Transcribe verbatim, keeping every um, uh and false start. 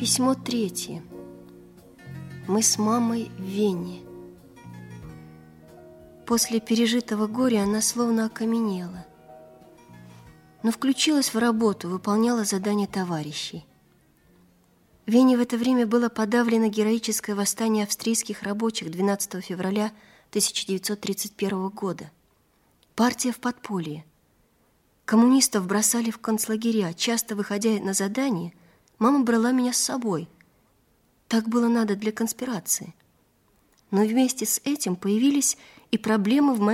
Письмо третье. Мы с мамой в Вене. После пережитого горя она словно окаменела, но включилась в работу, выполняла задания товарищей. В Вене в это время было подавлено героическое восстание австрийских рабочих двенадцатого февраля тысяча девятьсот тридцать первого года. Партия в подполье. Коммунистов бросали в концлагеря. Часто, выходя на задание, мама брала меня с собой. Так было надо для конспирации. Но вместе с этим появились и проблемы в моем